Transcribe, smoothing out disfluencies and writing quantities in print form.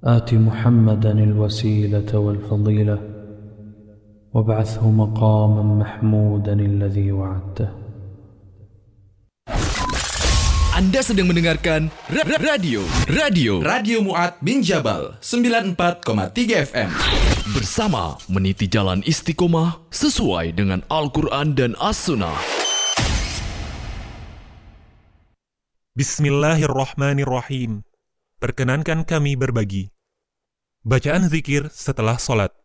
آت محمدا الوسيلة والفضيلة وابعثه مقاما محمودا الذي وعدته. Anda sedang mendengarkan Radio Mu'ad bin Jabal 94,3 FM bersama meniti jalan istiqomah sesuai dengan Al-Quran dan As-Sunnah. Bismillahirrahmanirrahim. Perkenankan kami berbagi bacaan zikir setelah sholat.